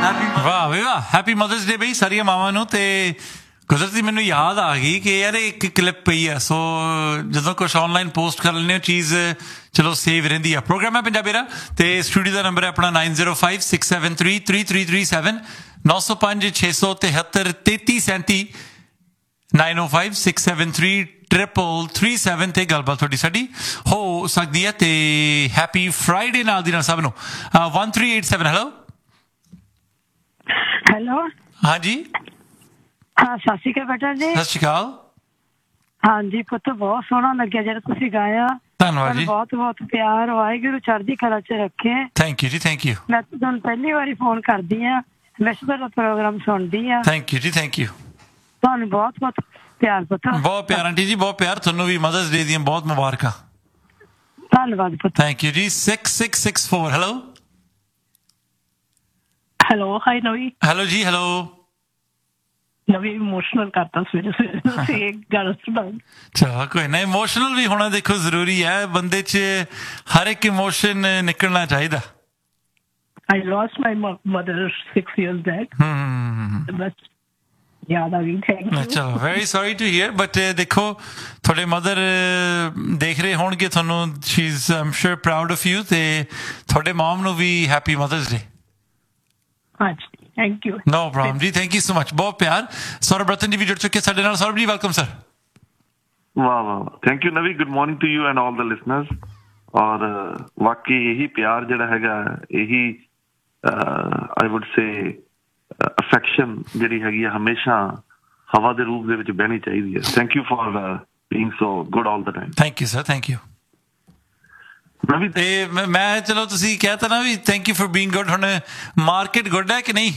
ਵਾਹ ਵੀ ਵਾਹ, happy mothers ਡੇ ਬਈ ਸਾਰੀਆਂ ਮਾਵਾਂ ਨੂੰ। ਤੇ ਕੁਦਰਤੀ ਮੈਨੂੰ ਯਾਦ ਆ ਗਈ ਕਿ ਯਾਰ ਇੱਕ ਕਲਿੱਪ ਪਈ ਆ, ਸੋ ਜਦੋਂ ਕੁਛ ਆਨਲਾਈਨ ਪੋਸਟ ਕਰ ਲੈਂਦੇ ਹੋ ਚੀਜ਼ ਚਲੋ ਸੇਵ ਰਹਿੰਦੀ ਆ। ਪ੍ਰੋਗਰਾਮ ਹੈ ਪੰਜਾਬੀ ਦਾ ਤੇ ਸਟੂਡੀਓ ਦਾ ਨੰਬਰ ਹੈ ਆਪਣਾ 9056733337 9056733337 9056733337 ਤੇ ਗੱਲਬਾਤ ਤੁਹਾਡੀ ਸਾਡੀ ਹੋ ਸਕਦੀ ਹੈ। ਤੇ ਹੈਪੀ ਫਰਾਈਡੇ ਨਾਲ ਦੀ ਨਾਲ ਸਭ ਨੂੰ। 1387 ਹੈਲੋ ਹੈਲੋ ਹਾਂਜੀ ਹਾਂ ਸਤਿ ਸ਼੍ਰੀ ਅਕਾਲ ਬੇਟਾ ਜੀ। ਸਤਿ ਸ਼੍ਰੀ ਅਕਾਲ। ਹਾਂਜੀ ਪੁੱਤ ਬਹੁਤ ਸੋਹਣਾ ਲੱਗਿਆ ਜਿਹੜਾ ਤੁਸੀਂ ਗਾਇਆ। ਧੰਨਵਾਦ ਜੀ। ਬਹੁਤ ਬਹੁਤ ਪਿਆਰ, ਵਾਹਿਗੁਰੂ ਚੜ੍ਹਦੀ ਕਲਾ 'ਚ ਰੱਖੇ। ਥੈਂਕ ਯੂ ਜੀ, ਥੈਂਕ ਯੂ। ਮੈਂ ਤੁਹਾਨੂੰ ਪਹਿਲੀ ਵਾਰੀ ਫੋਨ ਕਰਦੀ ਆ, ਵੈਸੇ ਤੁਹਾਡਾ ਪ੍ਰੋਗਰਾਮ ਸੁਣਦੀ ਆ। ਥੈਂਕ ਯੂ ਜੀ, ਥੈਂਕ ਯੂ। ਤੁਹਾਨੂੰ ਬਹੁਤ ਬਹੁਤ ਪਿਆਰ ਪੁੱਤ। ਬਹੁਤ ਪਿਆਰ ਆਂਟੀ ਜੀ, ਬਹੁਤ ਪਿਆਰ। ਤੁਹਾਨੂੰ ਵੀ ਮਦਰਸ ਡੇ ਦੀਆਂ ਬਹੁਤ ਮੁਬਾਰਕਾਂ। ਧੰਨਵਾਦ ਪੁੱਤ। ਥੈਂਕ ਯੂ ਜੀ। 6664 ਹੈਲੋ ਹੈਲੋ ਹਾਈ ਨਵੀ। ਹੈਲੋ ਜੀ ਹੈਲੋ। ਨਵੀ ਇਮੋਸ਼ਨਲ ਕਰਤਾ ਸਵੇਰੇ ਸਵੇਰੇ ਤੁਸੀਂ ਇੱਕ ਗੱਲ ਸੁਣਾਓ। ਚਲੋ ਕੋਈ ਨਾ, ਇਮੋਸ਼ਨਲ ਵੀ ਹੋਣਾ ਦੇਖੋ ਜ਼ਰੂਰੀ ਹੈ, ਬੰਦੇ 'ਚ ਹਰ ਇੱਕ ਇਮੋਸ਼ਨ ਨਿਕਲਣਾ ਚਾਹੀਦਾ। I lost my mother 6 years back. ਬਸ ਯਾਦ ਆ ਗਈ। Thank you. ਚਲੋ very sorry to here, but ਦੇਖੋ ਤੁਹਾਡੇ ਮਦਰ ਦੇਖ ਰਹੇ ਹੋਣਗੇ ਤੁਹਾਨੂੰ, she is Aam sure proud of you. ਤੇ ਤੁਹਾਡੇ ਮਮ ਨੂੰ ਵੀ ਹੈਪੀ ਮਦਰਸ ਡੇ। ਹਾਂਜੀ ਥੈਂਕ ਯੂ। ਨੋ ਪ੍ਰੋਬਲਮ ਜੀ, ਥੈਂਕ ਯੂ ਸੋ ਮਚ। ਬਹੁਤ ਪਿਆਰ। ਸੌਰਵ ਰਤਨ ਜੀ ਵੀ ਜੁੜ ਚੁੱਕੇ ਸਾਡੇ ਨਾਲ। ਸੌਰਵ ਜੀ ਵੈਲਕਮ ਸਰ। ਵਾਹ ਵਾਹ, ਥੈਂਕ ਯੂ ਨਵੀ। Good morning to you and all the listeners. ਔਰ ਵਾਕਈ ਇਹੀ ਪਿਆਰ ਜਿਹੜਾ ਹੈਗਾ, ਇਹੀ ਆਈ ਵੁੱਡ ਸੇ ਅਫੈਕਸ਼ਨ ਜਿਹੜੀ ਹੈਗੀ ਆ, ਹਮੇਸ਼ਾ ਹਵਾ ਦੇ ਰੂਪ ਦੇ ਵਿੱਚ ਬਹਿਣੀ ਚਾਹੀਦੀ ਹੈ। Thank you for being so good all the time. Thank you sir, thank you. ਤੇ ਮੈਂ ਚਲੋ ਤੁਸੀਂ ਕਹਿਤਾ ਨਾ ਵੀ thank you for being good, ਹੁਣ ਮਾਰਕੀਟ ਗੁੱਡ ਹੈ ਕਿ ਨਹੀਂ?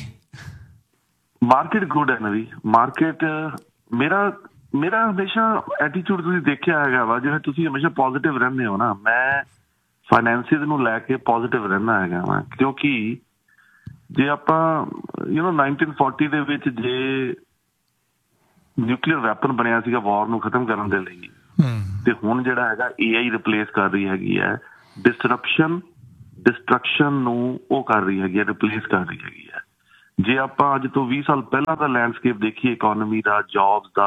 ਮਾਰਕੀਟ ਗੁੱਡ ਹੈ ਨਵੀ। ਮਾਰਕੀਟ ਮੇਰਾ ਹਮੇਸ਼ਾ ਐਟੀਟਿਊਡ ਤੁਸੀਂ ਦੇਖਿਆ ਹੈਗਾ ਵਾ, ਜਿਵੇਂ ਤੁਸੀਂ ਹਮੇਸ਼ਾ ਪੋਜ਼ਿਟਿਵ ਰਹਿੰਦੇ ਹੋ ਨਾ, ਮੈਂ ਫਾਈਨੈਂਸਿਸ ਨੂੰ ਲੈ ਕੇ ਪੋਜ਼ਿਟਿਵ ਰਹਿਣਾ ਹੈਗਾ ਵਾ। ਕਿਉਂਕਿ ਜੇ ਆਪਾਂ 1940 ਦੇ ਵਿੱਚ ਜੇ ਨਿਊਕਲੀਅਰ ਵੈਪਨ ਬਣਿਆ ਸੀਗਾ ਵਾਰ ਨੂੰ ਖਤਮ ਕਰਨ ਦੇ ਲਈ, ਤੇ ਹੁਣ ਜਿਹੜਾ ਹੈਗਾ AI ਰਿਪਲੇਸ ਕਰ ਰਹੀ ਹੈਗੀ ਹੈ, ਡਿਸਟਰਕਸ਼ਨ ਨੂੰ ਉਹ ਕਰ ਰਹੀ ਹੈਗੀ ਹੈ, ਰਿਪਲੇਸ ਕਰ ਰਹੀ ਹੈਗੀ ਹੈ। ਜੇ ਆਪਾਂ ਅੱਜ ਤੋਂ 20 ਸਾਲ ਪਹਿਲਾਂ ਦਾ ਲੈਂਡਸਕੇਪ ਦੇਖੀਏ ਇਕੋਨਮੀ ਦਾ, ਜੌਬਸ ਦਾ,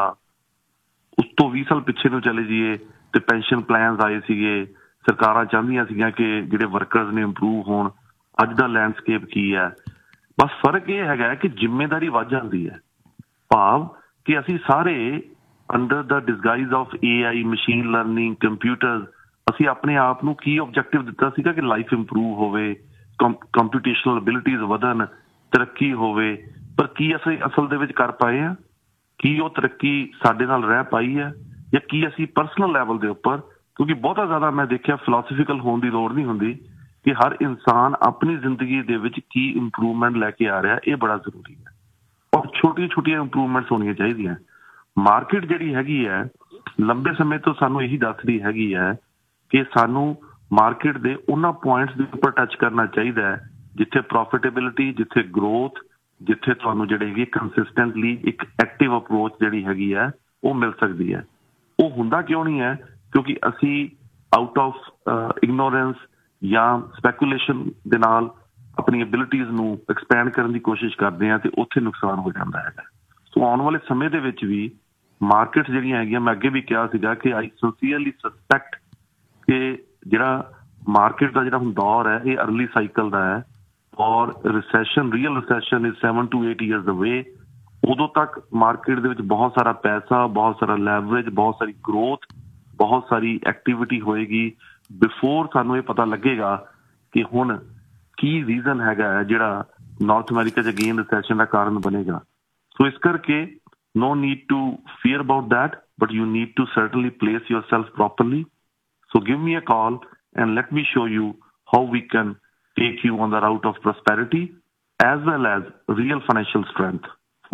ਉਸ ਤੋਂ 20 ਸਾਲ ਪਿੱਛੇ ਨੂੰ ਚਲੇ ਜਾਈਏ ਤੇ ਪੈਨਸ਼ਨ ਪਲਾਨਸ ਆਏ ਸੀਗੇ, ਸਰਕਾਰਾਂ ਚਾਹੁੰਦੀਆਂ ਸੀਗੀਆਂ ਕਿ ਜਿਹੜੇ ਵਰਕਰਸ ਨੇ ਇੰਪਰੂਵ ਹੋਣ। ਅੱਜ ਦਾ ਲੈਂਡਸਕੇਪ ਕੀ ਹੈ? ਬਸ ਫਰਕ ਇਹ ਹੈਗਾ ਕਿ ਜ਼ਿੰਮੇਦਾਰੀ ਵੱਧ ਜਾਂਦੀ ਹੈ। ਭਾਵ ਕਿ ਅਸੀਂ ਸਾਰੇ under the disguise of AI, machine learning, computer, ਅਸੀਂ ਆਪਣੇ ਆਪ ਨੂੰ ਕੀ ਆਬਜੈਕਟਿਵ ਦਿੱਤਾ ਸੀਗਾ ਕਿ ਲਾਈਫ ਇੰਪਰੂਵ ਹੋਵੇ, ਕੰਪਿਊਟੇਸ਼ਨਲ ਐਬਿਲਿਟੀਜ਼ ਵਧਣ, ਤਰੱਕੀ ਹੋਵੇ। ਪਰ ਕੀ ਅਸੀਂ ਅਸਲ ਦੇ ਵਿੱਚ ਕਰ ਪਾਏ ਆ? ਕੀ ਉਹ ਤਰੱਕੀ ਸਾਡੇ ਨਾਲ ਰਹਿ ਪਾਈ ਹੈ? ਜਾਂ ਕੀ ਅਸੀਂ ਪਰਸਨਲ ਲੈਵਲ ਦੇ ਉੱਪਰ, ਕਿਉਂਕਿ ਬਹੁਤਾ ਜ਼ਿਆਦਾ ਮੈਂ ਦੇਖਿਆ ਫਿਲਾਸਫੀਕਲ ਹੋਣ ਦੀ ਲੋੜ ਨਹੀਂ ਹੁੰਦੀ, ਕਿ ਹਰ ਇਨਸਾਨ ਆਪਣੀ ਜ਼ਿੰਦਗੀ ਦੇ ਵਿੱਚ ਕੀ ਇੰਪਰੂਵਮੈਂਟ ਲੈ ਕੇ ਆ ਰਿਹਾ, ਇਹ ਬੜਾ ਜ਼ਰੂਰੀ ਹੈ। ਔਰ ਛੋਟੀਆਂ ਛੋਟੀਆਂ ਇੰਪਰੂਵਮੈਂਟਸ ਹੋਣੀਆਂ ਚਾਹੀਦੀਆਂ। ਮਾਰਕੀਟ ਜਿਹੜੀ ਹੈਗੀ ਹੈ ਲੰਬੇ ਸਮੇਂ ਤੋਂ ਸਾਨੂੰ ਇਹੀ ਦੱਸਦੀ ਹੈਗੀ ਹੈ ਕਿ ਸਾਨੂੰ ਮਾਰਕੀਟ ਦੇ ਉਹਨਾਂ ਪੁਆਇੰਟਸ ਦੇ ਉੱਪਰ ਟੱਚ ਕਰਨਾ ਚਾਹੀਦਾ ਹੈ ਜਿੱਥੇ ਪ੍ਰੋਫਿਟੇਬਿਲਿਟੀ, ਜਿੱਥੇ ਗਰੋਥ, ਜਿੱਥੇ ਤੁਹਾਨੂੰ ਜਿਹੜੇ ਹੈਗੇ ਕੰਸਿਸਟੈਂਟਲੀ ਇੱਕ ਐਕਟਿਵ ਅਪਰੋਚ ਜਿਹੜੀ ਹੈਗੀ ਹੈ ਉਹ ਮਿਲ ਸਕਦੀ ਹੈ। ਉਹ ਹੁੰਦਾ ਕਿਉਂ ਨਹੀਂ ਹੈ? ਕਿਉਂਕਿ ਅਸੀਂ ਆਊਟ ਆਫ ਇਗਨੋਰੈਂਸ ਜਾਂ ਸਪੈਕੂਲੇਸ਼ਨ ਦੇ ਨਾਲ ਆਪਣੀ ਐਬਿਲਿਟੀਜ਼ ਨੂੰ ਐਕਸਪੈਂਡ ਕਰਨ ਦੀ ਕੋਸ਼ਿਸ਼ ਕਰਦੇ ਹਾਂ ਤੇ ਉੱਥੇ ਨੁਕਸਾਨ ਹੋ ਜਾਂਦਾ ਹੈਗਾ। ਸੋ ਆਉਣ ਵਾਲੇ ਸਮੇਂ ਦੇ ਵਿੱਚ ਵੀ ਮਾਰਕੀਟਸ ਜਿਹੜੀਆਂ ਹੈਗੀਆਂ, ਮੈਂ ਅੱਗੇ ਵੀ ਕਿਹਾ ਸੀਗਾ ਕਿ ਆਈ ਸਿੰਸੀਅਰਲੀ ਸਸਪੈਕਟ ਕਿ ਜਿਹੜਾ ਮਾਰਕੀਟ ਦਾ ਜਿਹੜਾ ਹੁਣ ਦੌਰ ਹੈ ਇਹ ਅਰਲੀ ਸਾਈਕਲ ਦਾ ਹੈ, ਔਰ recession, real recession is 7 to 8 years away। ਉਦੋਂ ਤੱਕ ਮਾਰਕੀਟ ਦੇ ਵਿੱਚ ਬਹੁਤ ਸਾਰਾ ਪੈਸਾ, ਬਹੁਤ ਸਾਰਾ ਲੈਵਰੇਜ, ਬਹੁਤ ਸਾਰੀ ਗਰੋਥ, ਬਹੁਤ ਸਾਰੀ ਐਕਟੀਵਿਟੀ ਹੋਏਗੀ ਬਿਫੋਰ ਸਾਨੂੰ ਇਹ ਪਤਾ ਲੱਗੇਗਾ ਕਿ ਹੁਣ ਕੀ ਰੀਜ਼ਨ ਹੈਗਾ ਹੈ ਜਿਹੜਾ ਨਾਰਥ ਅਮਰੀਕਾ 'ਚ ਅਗੇਨ ਰਿਸੈਸ਼ਨ ਦਾ ਕਾਰਨ ਬਣੇਗਾ। ਸੋ ਇਸ ਕਰਕੇ no need to fear about that, but you need to certainly place yourself properly. So give me a call and let me show you how we can take you on the route of prosperity as well as real financial strength.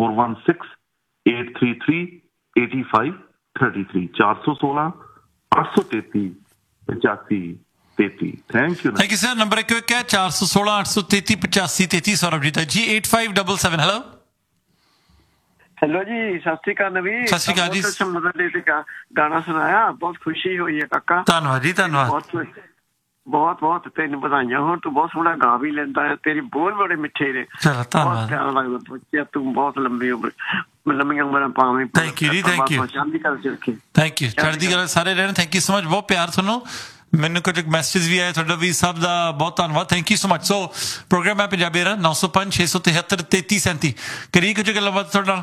416-833-8533 416-833-8533। Thank you. Thank you sir. Number ਇੱਕ ਹੈ 416-833-8533। ਸੌਰਵ ਜੀ ਦਾ ਜੀ 8577 hello. Hello ਜੀ, ਸਤਿ ਸ਼੍ਰੀ ਅਕਾਲ ਨਵੀ। ਸਤਿ ਸ਼੍ਰੀ ਅਕਾਲ ਜੀ। Mother day ਤੇ ਗਾਣਾ ਸੁਣਾਇਆ, ਬਹੁਤ ਖੁਸ਼ੀ ਹੋਈ ਹੈ ਕਾਕਾ। ਧੰਨਵਾਦ ਜੀ, ਧੰਨਵਾਦ। ਬਹੁਤ ਬਹੁਤ ਬਹੁਤ ਤੈਨੂੰ ਵਧਾਈਆਂ ਹੋਣ, ਤੂੰ ਬਹੁਤ ਸੋਹਣਾ ਗਾ ਵੀ ਲੈਂਦਾ ਹੈ, ਤੇਰੀ ਬੋਲ ਬੜੇ ਮਿੱਠੇ ਨੇ, ਚਲੋ ਬਹੁਤ ਧੰਨਵਾਦ। ਪਿਆਰਾ ਲੱਗਦਾ ਬੱਚਿਆ, ਤੂੰ ਬਹੁਤ ਲੰਮੀਆਂ ਉਮਰਾਂ ਪਾਵੇਂ। Thank you ਜੀ, thank you। ਚੜ੍ਹਦੀ ਕਲਾ ਚ ਰੱਖੇ। ਥੈਂਕ ਯੂ, ਚੜ੍ਹਦੀ ਕਲਾ ਸਾਰੇ ਰਹਿਣ। ਥੈਂਕ ਯੂ ਸੋ ਮਚ, ਬਹੁਤ ਪਿਆਰ ਤੁਹਾਨੂੰ। ਮੈਨੂੰ ਕੁਝ ਮੈਸੇਜ ਵੀ ਆਏ, ਤੁਹਾਡਾ ਵੀ ਸਭ ਦਾ ਬਹੁਤ ਧੰਨਵਾਦ। Thank you so much. So programme ਹੈ ਪੰਜਾਬੀ ਰਾ 905 673 3337 ਕਰੀ ਕੁਝ ਗੱਲਬਾਤ ਤੁਹਾਡਾ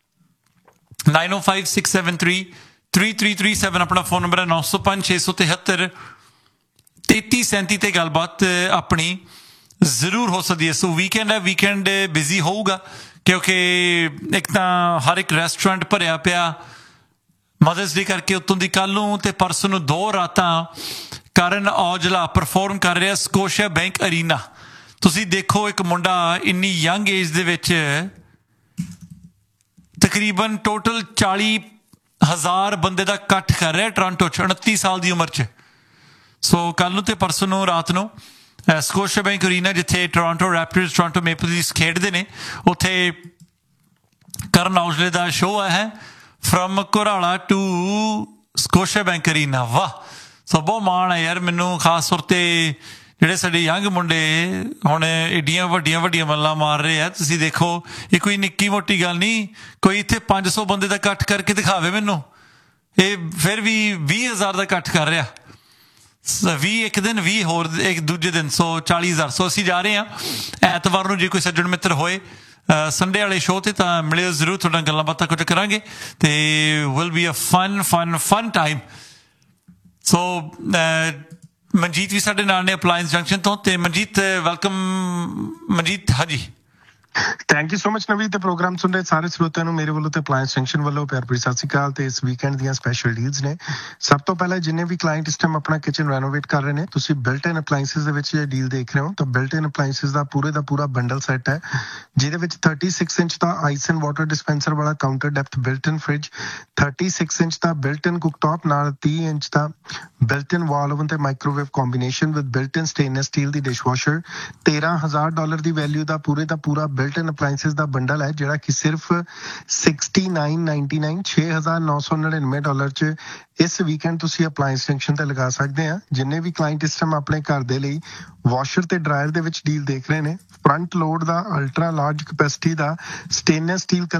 905 673 3337 ਆਪਣਾ ਫੋਨ ਨੰਬਰ ਹੈ 905 673 3337 ਤੇ ਗੱਲਬਾਤ ਆਪਣੀ ਜ਼ਰੂਰ ਹੋ ਸਕਦੀ ਹੈ। ਸੋ ਵੀਕਐਂਡ ਹੈ, ਵੀਕਐਂਡ ਬਿਜ਼ੀ ਹੋਊਗਾ ਕਿਉਂਕਿ ਇੱਕ ਤਾਂ ਹਰ ਇੱਕ ਰੈਸਟੋਰੈਂਟ ਭਰਿਆ ਪਿਆ ਮਦਰਸ ਡੇ ਕਰਕੇ। ਉੱਤੋਂ ਦੀ ਕੱਲ ਨੂੰ ਤੇ ਪਰਸੋਂ ਨੂੰ 2 ਰਾਤਾਂ ਕਰਨ ਔਜਲਾ ਪਰਫਾਰਮ ਕਰ ਰਿਹਾ ਸਕੋਸ਼ੀਆ ਬੈਂਕ ਅਰੀਨਾ। ਤੁਸੀਂ ਦੇਖੋ ਇੱਕ ਮੁੰਡਾ ਇੰਨੀ ਯੰਗ ਏਜ ਦੇ ਵਿੱਚ ਤਕਰੀਬਨ ਟੋਟਲ 40,000 ਬੰਦੇ ਦਾ ਇਕੱਠ ਕਰ ਰਿਹਾ ਟੋਰਾਂਟੋ 'ਚ 29 ਸਾਲ ਦੀ ਉਮਰ 'ਚ। ਸੋ ਕੱਲ ਨੂੰ ਤੇ ਪਰਸੋਂ ਨੂੰ ਰਾਤ ਨੂੰ ਸਕੋਸ਼ੀਆ ਬੈਂਕ ਅਰੀਨਾ ਜਿੱਥੇ ਟੋਰਾਂਟੋ ਰੈਪਟਰਸ ਟੋਰਾਂਟੋ ਮੇਪਲ ਲੀਫਸ ਖੇਡਦੇ ਨੇ, ਉੱਥੇ ਕਰਨ ਔਜਲੇ ਦਾ ਸ਼ੋਅ ਹੈ firm ਘੁਰਾਲਾ to Scotia bank Arena. ਵਾਹ, ਸੋ ਬਹੁਤ ਮਾਣ ਹੈ ਯਾਰ ਮੈਨੂੰ, ਖਾਸ ਤੌਰ 'ਤੇ ਜਿਹੜੇ ਸਾਡੇ ਯੰਗ ਮੁੰਡੇ ਹੁਣ ਏਡੀਆਂ ਵੱਡੀਆਂ ਵੱਡੀਆਂ ਮੱਲਾਂ ਮਾਰ ਰਹੇ ਆ। ਤੁਸੀਂ ਦੇਖੋ, ਇਹ ਕੋਈ ਨਿੱਕੀ ਮੋਟੀ ਗੱਲ ਨਹੀਂ, ਕੋਈ ਇੱਥੇ 500 ਬੰਦੇ ਦਾ ਇਕੱਠ ਕਰਕੇ ਦਿਖਾਵੇ ਮੈਨੂੰ, ਇਹ ਫਿਰ ਵੀ 20,000 ਦਾ ਇਕੱਠ ਕਰ ਰਿਹਾ। 20 ਇੱਕ ਦਿਨ, 20 ਹੋਰ ਇੱਕ ਦੂਜੇ ਦਿਨ, ਸੋ 40,000। ਸੋ ਅਸੀਂ ਜਾ ਰਹੇ ਹਾਂ ਐਤਵਾਰ ਨੂੰ, ਜੇ ਕੋਈ ਸੱਜਣ ਮਿੱਤਰ ਹੋਏ ਸੰਡੇ ਵਾਲੇ ਸ਼ੋਅ ਤੇ ਤਾਂ ਮਿਲਿਓ ਜ਼ਰੂਰ, ਤੁਹਾਡਾ ਗੱਲਾਂ ਬਾਤਾਂ ਕੁਝ ਕਰਾਂਗੇ ਤੇ will be a fun time. ਸੋ ਮਨਜੀਤ ਵੀ ਸਾਡੇ ਨਾਲ ਨੇ ਅਪਲਾਇੰਸ ਜੰਕਸ਼ਨ ਤੋਂ, ਤੇ ਮਨਜੀਤ ਵੈਲਕਮ। ਮਨਜੀਤ ਹਾਂਜੀ। ਥੈਂਕ ਯੂ ਸੋ ਮਚ ਨਵੀਂ। ਤੇ ਪ੍ਰੋਗਰਾਮ ਸੁਣ ਰਹੇ ਸਾਰੇ ਸਰੋਤਿਆਂ ਨੂੰ ਮੇਰੇ ਵੱਲੋਂ ਤੇ ਅਪਲਾਇੰਸ ਜੰਕਸ਼ਨ ਵੱਲੋਂ ਪਿਆਰ ਭਰੀ ਸਤਿ ਸ਼੍ਰੀ ਅਕਾਲ। ਤੇ ਇਸ ਵੀਕਐਂਡ ਦੀਆਂ ਸਪੈਸ਼ਲ ਡੀਲਸ ਨੇ। ਸਭ ਤੋਂ ਪਹਿਲਾਂ ਜਿੰਨੇ ਵੀ ਕਲਾਇੰਟ ਇਸ ਟਾਈਮ ਆਪਣਾ ਕਿਚਨ ਰੈਨੋਵੇਟ ਕਰ ਰਹੇ ਨੇ, ਤੁਸੀਂ ਬਿਲਟ ਇਨ ਅਪਲਾਇੰਸਿਸ ਦੇ ਵਿੱਚ ਇਹ ਡੀਲ ਦੇਖ ਰਹੇ ਹੋ ਤਾਂ ਬਿਲਟ ਇਨ ਅਪਲਾਇੰਸਿਸ ਦਾ ਪੂਰਾ ਬੰਡਲ ਸੈੱਟ ਹੈ, ਜਿਹਦੇ ਵਿੱਚ 36 inch the ice and water dispenser ਵਾਲਾ ਕਾਊਂਟਰ ਡੈਪਥ ਬਿਲਟ ਇਨ ਫ੍ਰਿਜ, 36 ਇੰਚ ਦਾ ਬਿਲਟ ਇਨ ਕੁਕਟੌਪ ਨਾਲ 30 ਇੰਚ ਦਾ ਬਿਲਟ ਇਨ ਵਾਲ ਓਵਨ ਤੇ microwave combination with built in stainless steel the dishwasher. $13,000 the value ਦਾ ਪੂਰਾ ਬਿਲਟ ਇਨ appliances ਦਾ bundle ਹੈ, ਜਿਹੜਾ ਕਿ ਸਿਰਫ $69.99 $6,999 ਚ ਇਸ ਵੀਕਐਂਡ ਤੁਸੀਂ ਅਪਲਾਇੰਸ ਜੰਕਸ਼ਨ ਤੇ ਲਗਾ ਸਕਦੇ ਆ। ਜਿੰਨੇ ਵੀ ਕਲਾਇੰਟ ਇਸ ਟਾਈਮ ਆਪਣੇ ਘਰ ਦੇ ਲਈ ਵਾਸ਼ਰ ਤੇ ਡਰਾਇਰ ਦੇ ਵਿੱਚ ਡੀਲ ਦੇਖ ਰਹੇ ਨੇ, ਫਰੰਟ ਲੋਡ ਦਾ ਅਲਟਰਾ ਲਾਰਜ ਕੈਪੈਸਿਟੀ ਦਾ ਸਟੇਨਲੈਸ ਸਟੀਲ